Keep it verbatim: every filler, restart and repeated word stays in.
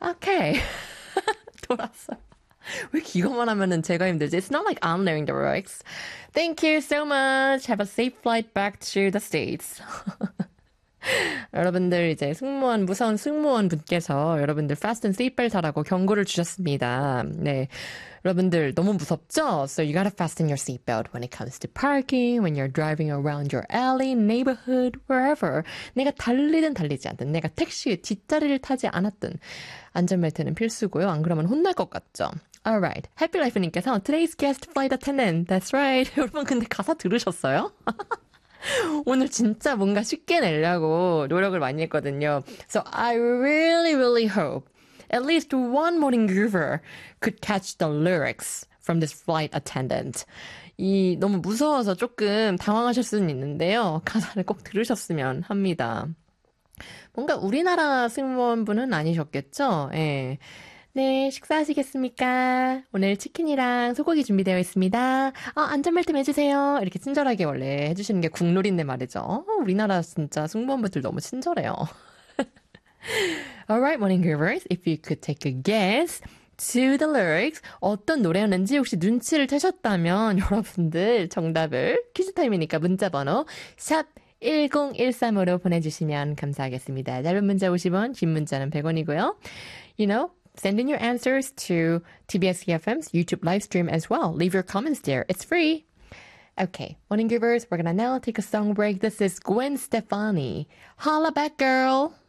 Okay. 돌았어. 왜 이거만 하면은 제가 힘들지? It's not like I'm learning the lyrics. Thank you so much. Have a safe flight back to the States. 여러분들 이제 승무원 무서운 승무원 분께서 여러분들 fast and seatbelt 하라고 경고를 주셨습니다. 네, 여러분들 너무 무섭죠? So you gotta fasten your seatbelt when it comes to parking, when you're driving around your alley, neighborhood, wherever. 내가 달리든 달리지 않든, 내가 택시 뒷자리를 타지 않았든 안전벨트는 필수고요. 안 그러면 혼날 것 같죠? Alright, 해피라이프님께서 Today's guest flight attendant. That's right. 여러분 근데 가사 들으셨어요? 오늘 진짜 뭔가 쉽게 내려고 노력을 많이 했거든요. So I really, really hope at least one morning groover could catch the lyrics from this flight attendant. 이 너무 무서워서 조금 당황하실 수는 있는데요. 가사를 꼭 들으셨으면 합니다. 뭔가 우리나라 승무원분은 아니셨겠죠? 예. 네, 식사하시겠습니까? 오늘 치킨이랑 소고기 준비되어 있습니다. 어, 안전벨트 매주세요. 이렇게 친절하게 원래 해주시는 게 국룰인데 말이죠. 어, 우리나라 진짜 승무원분들 너무 친절해요. Alright, morning groovers. If you could take a guess to the lyrics, 어떤 노래였는지 혹시 눈치를 채셨다면 여러분들 정답을 퀴즈 타임이니까 문자 번호 샵 일공일삼으로 보내주시면 감사하겠습니다. 짧은 문자 오십 원, 긴 문자는 백 원이고요. You know, send in your answers to 티비에스 이에프엠's YouTube live stream as well. Leave your comments there. It's free. Okay, morning givers, we're gonna now take a song break. This is Gwen Stefani. Holla back, girl.